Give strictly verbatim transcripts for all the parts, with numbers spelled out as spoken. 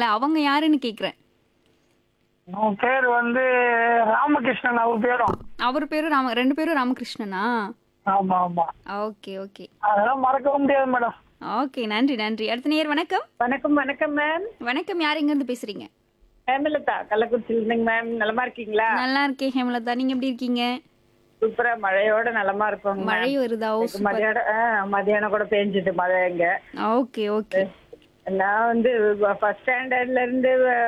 இருக்காங்கல்ல அவங்க யாருன்னு கேக்குறேன். உன் பேர் வந்து ராமகிருஷ்ணன் அவர் பேரும். அவர் பேரும் ராம ரெண்டு பேரும் ராமகிருஷ்ணனா? ஆமா ஆமா, ஓகே ஓகே அதெல்லாம் மறக்கவே முடியாது மேடம். ஓகே நன்றி நன்றி. அடுத்த நேயர் வணக்கம். வணக்கம் வணக்கம் மேம். வணக்கம், யார் எங்க இருந்து பேசுறீங்க? ஹேமலதா கள்ளக்குறிச்சியில இருந்துங்க மேம். நலமா இருக்கீங்களா? நல்லா இருக்கேன் ஹேமலதா, நீங்க எப்படி இருக்கீங்க? சூப்பரா மழையோட நலமா இருப்போங்க. மழை வருதா? ஓ சூப்பர். மதியானம் ஆ, மதியானம் கூட பெஞ்சுது மழை இங்க. Okay okay. நான் வந்து ஃபர்ஸ்ட் ஸ்டாண்டர்ட்ல இருந்து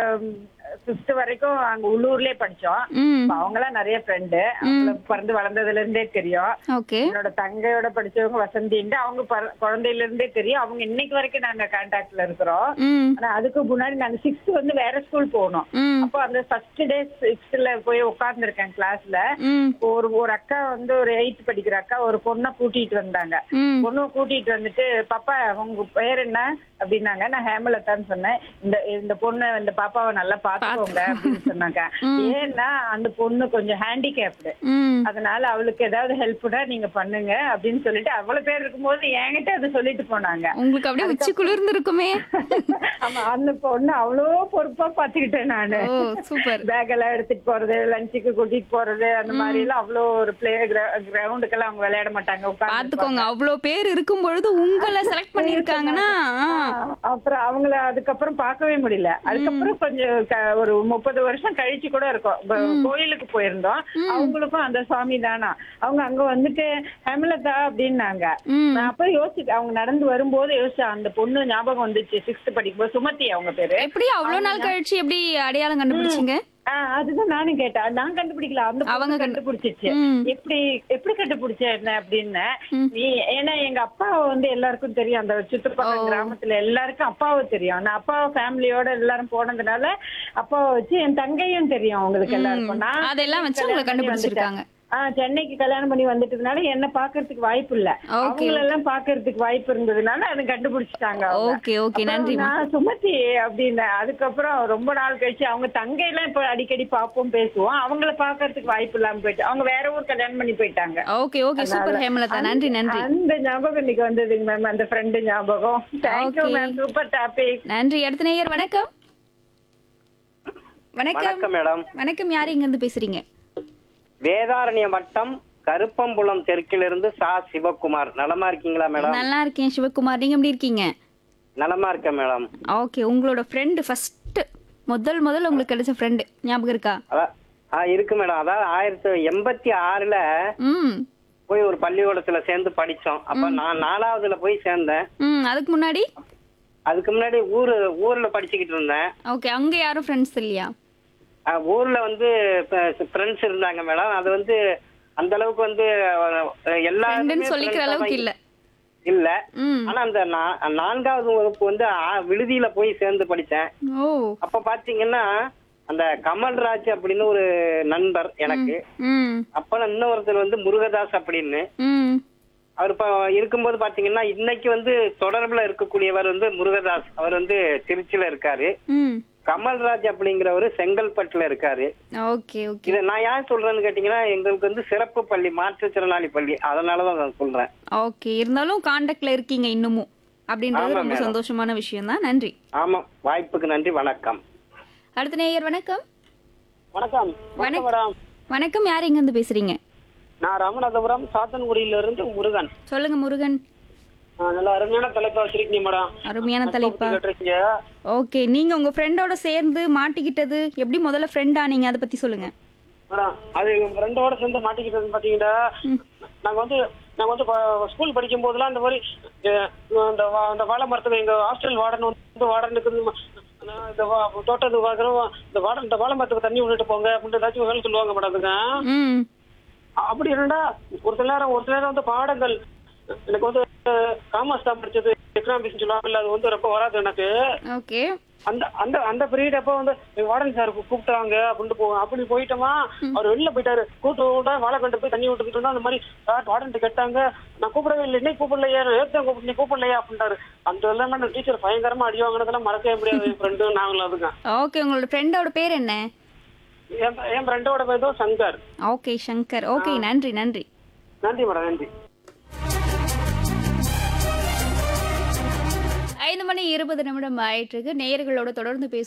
ஃபிஃப்த் வரைக்கும் அங்க உள்ளூர்லயே படிச்சோம். ம் அவங்க எல்லாம் நிறைய ஃப்ரெண்டு. அவங்கள பிறந்து வளர்ந்ததுல இருந்தே தெரியும். ஓகே என்னோட தங்கையோட படிச்சவங்க வசந்தின்னு அவங்க பர- குழந்தையில இருந்தே தெரியும். அவங்க இன்னைக்கு வரைக்கும் நாங்க கான்டாக்ட்ல இருக்கிறோம். ம் ஆனா அதுக்கு முன்னாடி நாங்க சிக்ஸ்த் வந்து வேற ஸ்கூல் போகணும். ம் அப்போ அந்த ஃபர்ஸ்ட் டே சிக்ஸ்த்ல போய் உட்கார்ந்து இருக்கேன் கிளாஸ்ல. ம் ஒரு ஒரு அக்கா வந்து ஒரு எயித் படிக்கிற அக்கா ஒரு பொண்ணை கூட்டிட்டு வந்தாங்க. ம் பொண்ணு கூட்டிட்டு வந்துட்டு பாப்பா உங்க பேர் என்ன அப்படின்னாங்க. நான் ஹேமலதான்னு சொன்னேன். இந்த இந்த பொண்ணு இந்த பாப்பாவை நல்லா பாத்துக்கோங்க அப்படின்னு சொன்னாங்க. ஏன்னா அந்த பொண்ணு கொஞ்சம் ஹேண்டிகேப்டு, ம் அதனால அவளுக்கு ஏதாவது ஹெல்ப்னா நீங்க பண்ணுங்க அப்படின்னு சொல்லிட்டு அவ்வளவு பேர் இருக்கும்போது என்கிட்ட அதை சொல்லிட்டு போனாங்க. உங்களுக்கு அப்படியே உச்சி குளிர்ந்து இருக்குமே. ஆமா, அந்த பொண்ணு அவ்வளோ பொறுப்பா பாத்துக்கிட்டேன் நானு. ஓ சூப்பர். பேக் எல்லாம் எடுத்துட்டு போறது, லஞ்சுக்கு கூட்டிட்டு போறது, அந்த மாதிரி எல்லாம் அவ்வளோ ஒரு பிளே கிரவுண்டுக்கெல்லாம் அவங்க விளையாட மாட்டாங்க. பாத்துக்கோங்க, அவ்வளவு பேர் இருக்கும் பொழுது உங்களை செலக்ட் பண்ணிருக்காங்கன்னா. அப்புறம் அவங்கள அதுக்கப்புறம் பார்க்கவே முடியல. அதுக்கப்புறம் கொஞ்சம் க- ஒரு முப்பது வருஷம் கழிச்சு கூட இருக்கும். ப- கோயிலுக்கு போயிருந்தோம். அவங்களுக்கும் அந்த சுவாமி தானா. அவங்க அங்க வந்துட்டு ஹேமலதா அப்படின்னாங்க. ம் நான் அப்ப யோசிச்சு அவங்க நடந்து வரும்போது யோசிச்சேன், அந்த பொண்ணு ஞாபகம் வந்துச்சு. சிக்ஸ்த் படிக்கும்போது சுமதி அவங்க பேரு. எப்படி அவ்வளவு நாள் கழிச்சு எப்படி அடையாளம் கண்டுபிடிச்சீங்க? ஆஹ் அதுதான் நானும் கேட்டேன். நான் கண்டுபிடிக்கல, அந்த அவங்க அவங்க கண்டு- கண்டுபிடிச்சிச்சு. ம். எப்படி எப்படி கண்டுபிடிச்ச என்ன அப்படின்னு. ம். நீ ஏன்னா எங்க அப்பாவை வந்து எல்லாருக்கும் தெரியும். அந்த சுற்றுப்பக்கம் கிராமத்துல எல்லாருக்கும் அப்பாவை தெரியும். நான் அப்பா ஃபேமிலியோட எல்லாரும் போனதுனால அப்பாவை வச்சு என் தங்கையும் தெரியும் அவங்களுக்கு எல்லாருக்கும். நான் அதெல்லாம் வச்சு உங்களை கண்டுபிடிச்சிருக்காங்க. ஆஹ் சென்னைக்கு கல்யாணம் பண்ணி வந்துட்டதுனால என்ன பாக்குறதுக்கு வாய்ப்பு இல்ல. Okay. அவங்கள எல்லாம் பாக்குறதுக்கு வாய்ப்பு இருந்ததுனால அதை கண்டுபிடிச்சிட்டாங்க அவங்க. ஓகே ஓகே அப்புறம் நன்றி. நான் சுமதி அப்படின்னு அதுக்கப்புறம் ரொம்ப நாள் கழிச்சு அவங்க தங்கை எல்லாம் இப்ப அடிக்கடி பாப்போம் பேசுவோம். அவங்கள பாக்குறதுக்கு வாய்ப்பு இல்லாம போயிட்டு அவங்க வேற ஊர் கல்யாணம் பண்ணி போயிட்டாங்க. ஓகே ஓகே சூப்பர் ஹேமலதா, நன்றி நன்றி அந்த ஞாபகம் இன்னைக்கு வந்ததுங்க மேம், அந்த ஃப்ரெண்டு ஞாபகம். Thank you Okay. Ma'am, super topic. நன்றி. அடுத்த நேயர் வணக்கம். வணக்கம் வணக்கம் மேடம். வணக்கம், யார் எங்க இருந்து பேசுறீங்க? வேதாரண்ய வட்டம் கருப்பம்புலம் தெற்கிலிருந்து சா சிவகுமார். நலமா இருக்கீங்களா மேடம்? நல்லா இருக்கேன் சிவகுமார், நீங்க எப்படி இருக்கீங்க? நலமா இருக்கேன் மேடம். ஓகே, உங்களோட ஃப்ரெண்ட் ஃபர்ஸ்ட் முதல் முதல்ல உங்களுக்கு கிடைச்ச ஃப்ரெண்ட் ஞாபகம் இருக்கா? அதான் ஆ இருக்கு மேடம். அதாவது ஆயிரத்தி எண்பத்தி ஆறுல ம் போய் ஒரு பள்ளிக்கூடத்துல சேர்ந்து படிச்சோம். அப்ப நான் நாலாவதுல போய் சேர்ந்தேன். ம் அதுக்கு முன்னாடி? அதுக்கு முன்னாடி ஊரு ஊர்ல படிச்சுக்கிட்டு இருந்தேன். ஓகே, அங்க யாரும் ஃப்ரெண்ட்ஸ் இல்லையா? ஆ, ஊர்ல வந்து ஃப்ரெண்ட்ஸ் இருந்தாங்க மேடம். அது வந்து அந்த அளவுக்கு வந்து அஹ், எல்லாருமே ஃப்ரெண்ட்னு சொல்லிக்கிற friends அளவுக்கு இல்ல. இல்ல. ம் ஆனா அந்த நா- நான்காவது வகுப்பு வந்து ஆ- விடுதியில போய் சேர்ந்து படிச்சேன். ஓ அப்ப பாத்தீங்கன்னா அந்த கமல்ராஜ் அப்படின்னு ஒரு நண்பர் எனக்கு. ம் அப்ப இன்னொருத்தர் வந்து முருகதாஸ் அப்படின்னு ம் அவர் இப்ப இருக்கும்போது பாத்தீங்கன்னா இன்னைக்கு வந்து தொடர்புல இருக்கக்கூடியவர் வந்து முருகதாஸ். அவர் வந்து திருச்சியில இருக்காரு. ம் கமல்ராஜ் அப்படிங்கிறவரு செங்கல்பட்டுல இருக்காரு. ஓகே ஓகே இத நான் ஏன் சொல்றேன்னு கேட்டீங்கன்னா எங்களுக்கு வந்து சிறப்பு பள்ளி, மாற்றுத்திறனாளி பள்ளி, அதனாலதான் நான் சொல்றேன். ஓகே, இருந்தாலும் காண்டாக்ட்ல இருக்கீங்க இன்னமும் அப்படின்றது ஆமா, ரொம்ப மேடம். சந்தோஷமான விஷயம் தான். நன்றி. ஆமா, வாய்ப்புக்கு நன்றி. வணக்கம். அடுத்த நேயர் வணக்கம். வணக்கம். வணக்கம். மேடம், வணக்கம், யார் எங்க இருந்து பேசுறீங்க? நான் ராமநாதபுரம் சாத்தன்குடியில இருந்து முருகன். சொல்லுங்க முருகன். ஆ, நல்ல அருமையான தலைப்பா வச்சிருக்கீங்க மேடம். அருமையான தலைப்பா. கேட்டிருக்கீங்க. ஓகே, நீங்க உங்க ஃப்ரெண்டோட சேர்ந்து மாட்டிக்கிட்டது எப்படி முதல்ல ஃப்ரெண்ட் ஆனீங்க அதை பத்தி சொல்லுங்க. மேடம், அது எங்க ஃப்ரெண்டோட சேர்ந்து மாட்டிக்கிட்டது பாத்தீங்கன்னா நாங்க வந்து நாங்க வந்து ப- ஸ்கூல் படிக்கும் போதெல்லாம் இந்த மாதிரி அஹ், இந்த வா- இந்த வாழை மரத்துல எங்க ஹாஸ்டல் வார்டன் வந்து வார்டனுக்கு வந்து ம- நான் இந்த வா- தோட்டத்துக்கு வாக்குறோம், இந்த வார்டன் இந்த வாழை மரத்துக்கு தண்ணி விட்டுட்டு போங்க அப்படின்னு ஏதாச்சும் வேலை சொல்லுவாங்க மேடம். அதுங்க ம் அப்படி என்னடா ஒரு சில நேரம் ஒரு சில நேரம் வந்து பாடங்கள் எனக்கு வந்து காமர்ஸ் தான் படிச்சது, எக்கனாமிக்ஸ் சொல்லுவாங்க இல்ல, அது வந்து ரொம்ப வராது எனக்கு. ஓகே அந்த அந்த அந்த பீரியட் அப்ப வந்து வார்டன் சார் கூப்பிட்டாங்க அப்படின்ட்டு போவோம். அப்படி போயிட்டோமா, அவர் வெளில போயிட்டாரு. கூட்டு விட்டா வாழை கண்டு போய் தண்ணி விட்டுக்கிட்டு இருந்தா அந்த மாதிரி சார் வார்டன் கேட்டாங்க. நான் கூப்பிடவே இல்லை, இன்னைக்கு கூப்பிடலையா, ஏற்றம் கூப்பிட்டு நீ கூப்பிடலையா அப்படின்ட்டாரு. அந்த எல்லாமே டீச்சர் பயங்கரமா அடி வாங்கினதெல்லாம் மறக்கவே முடியாது. என் ஃப்ரெண்டு நாங்களும் அதுங்க. ஓகே, உங்களோட ஃப்ரெண்டோட பேர் என்ன? என் என் ஃப்ரெண்டோட பேர் தான் சங்கர். ஓகே சங்கர். ஓகே, நன்றி நன்றி. நன்றி மேடம், நன்றி. ஐந்து மணி இருபது நிமிடம் ஆயிட்டு இருக்கு. நேயர்களோட தொடர்ந்து பேச